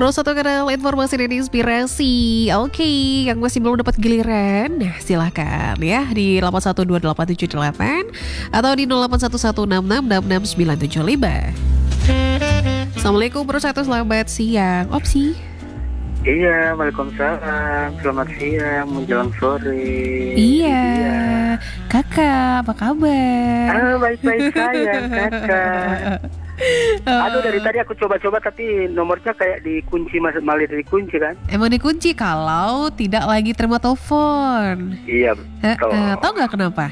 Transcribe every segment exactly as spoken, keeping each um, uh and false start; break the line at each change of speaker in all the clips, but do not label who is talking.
Terus satu kanal informasi dan inspirasi. Oke, yang masih belum dapat giliran, nah silahkan ya di delapan satu dua delapan tujuh delapan atau di nol delapan satu satu enam enam enam enam sembilan tujuh lima. Assalamualaikum Bro Satu, selamat siang. Opsi.
Iya, waalaikumsalam. Selamat siang menjelang sore.
Iya, kakak apa kabar?
Ah, baik-baik sayang kakak. Aduh, dari tadi aku coba-coba tapi nomornya kayak dikunci, mas malah dikunci kan?
Emang dikunci kalau tidak lagi terima telepon.
Iya,
Eh,
betul.
eh, tahu nggak kenapa?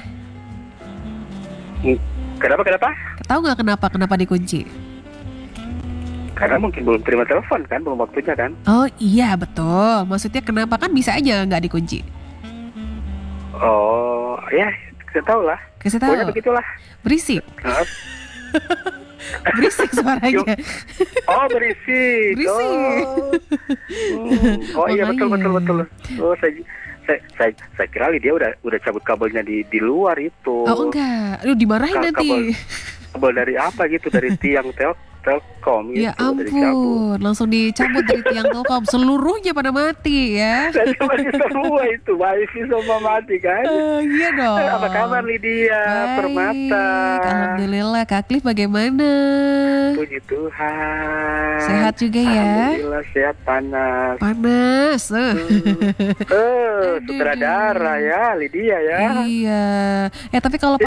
Kenapa kenapa?
Tahu nggak kenapa kenapa dikunci?
Karena mungkin belum terima telepon kan, belum waktunya kan?
Oh iya betul. Maksudnya kenapa, kan bisa aja nggak dikunci.
Oh, ya, kita tahu lah.
Kasih
Pokoknya
tahu.
begitulah.
Berisik.
Maaf.
Berisik suaranya.
Oh, berisik.
Berisik.
Oh, hmm. Oh iya, betul betul betul. Oh, saya saya saya, saya kira dia udah udah cabut kabelnya di di luar itu.
Oh enggak. Aduh dimarahin
Ka-
nanti.
kabel- Kabel dari apa gitu, dari tiang tel telkom gitu.
Ya
dari cabut.
ampun, langsung dicabut dari tiang telkom, seluruhnya pada mati ya.
Dan cuma semua itu wifi semua mati kan.
Oh, iya dong.
Apa kabar Lydia?
Baik.
Permata.
Alhamdulillah. Kak Cliff bagaimana?
Puji Tuhan.
Sehat juga ya?
Alhamdulillah sehat, panas.
Panas. Eh.
Eh,
Aduh.
sutradara ya Lydia ya.
Iya. Eh tapi kalau